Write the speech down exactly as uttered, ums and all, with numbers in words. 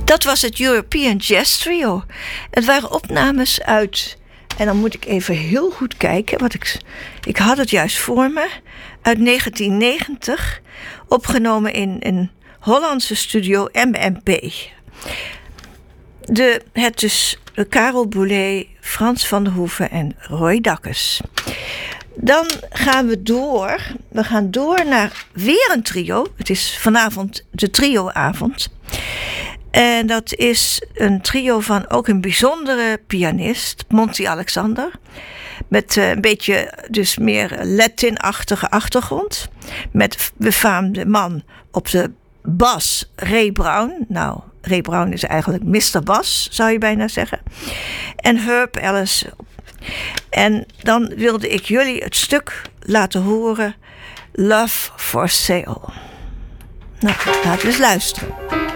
Dat was het European Jazz Trio. Het waren opnames uit... En dan moet ik even heel goed kijken. Wat ik, ik had het juist voor me. Uit negentien negentig. Opgenomen in een Hollandse studio M M P. De, het dus Karel Boulet, Frans van der Hoeven en Roy Dakkes. Dan gaan we door. We gaan door naar weer een trio. Het is vanavond de trioavond. En dat is een trio van ook een bijzondere pianist, Monty Alexander. Met uh, een beetje dus meer Latin-achtige achtergrond. Met befaamde man op de bas, Ray Brown. Nou, Ray Brown is eigenlijk mister Bas, zou je bijna zeggen. En Herb Ellis. En dan wilde ik jullie het stuk laten horen, Love for Sale. Nou, laten we eens luisteren.